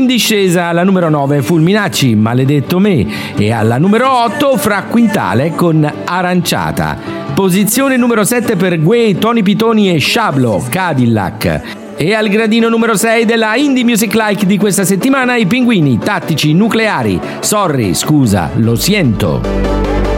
discesa alla numero 9 Fulminacci, Maledetto me, e alla numero 8 Fra Quintale con Aranciata. Posizione numero 7 per Guè, Tony Pitoni e Sciablo, Cadillac. E al gradino numero 6 della Indie Music Like di questa settimana, i Pinguini Tattici Nucleari, Sorry, scusa, lo siento.